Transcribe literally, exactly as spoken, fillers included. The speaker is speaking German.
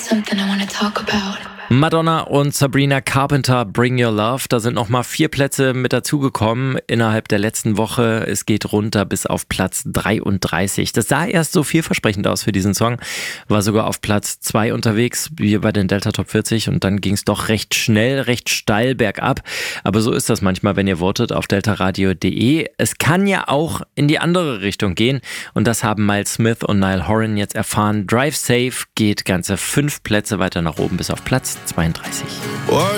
something I want to talk about. Madonna und Sabrina Carpenter, Bring Your Love. Da sind nochmal vier Plätze mit dazugekommen innerhalb der letzten Woche. Es geht runter bis auf Platz dreiunddreißig. Das sah erst so vielversprechend aus für diesen Song. War sogar auf Platz zwei unterwegs, wie bei den Delta Top vierzig. Und dann ging es doch recht schnell, recht steil bergab. Aber so ist das manchmal, wenn ihr votet auf deltaradio punkt de. Es kann ja auch in die andere Richtung gehen. Und das haben Miles Smith und Niall Horan jetzt erfahren. Drive Safe geht ganze fünf Plätze weiter nach oben bis auf Platz zweiunddreißig. What